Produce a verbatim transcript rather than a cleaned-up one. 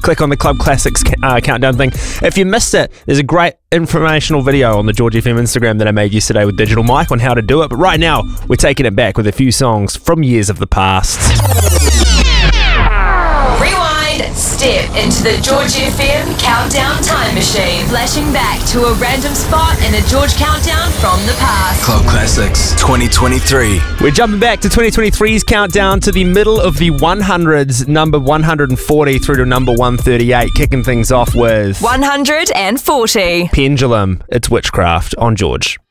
click on the Club Classics uh, countdown thing. If you missed it, there's a great informational video on the George F M Instagram that I made yesterday with Digital Mike on how to do it. But right now, we're taking it back with a few songs from years of the past. Rewind, step into the George F M Countdown Time Machine. Flashing back to a random spot in a George Countdown from the past. Club Classics twenty twenty-three. We're jumping back to twenty twenty-three's countdown to the middle of the hundreds, number one hundred forty through to number one thirty-eight, kicking things off with one hundred forty. Pendulum. It's Witchcraft on George.